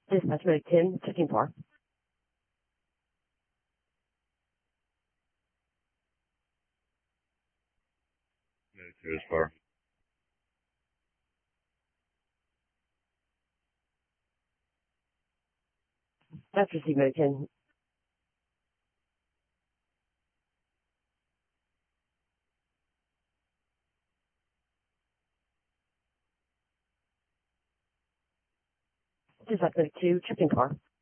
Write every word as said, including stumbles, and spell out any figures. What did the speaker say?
Dispatch mode ten, checking par. Mode two is par. That's receive mode ten. Dispatch mode two, checking par.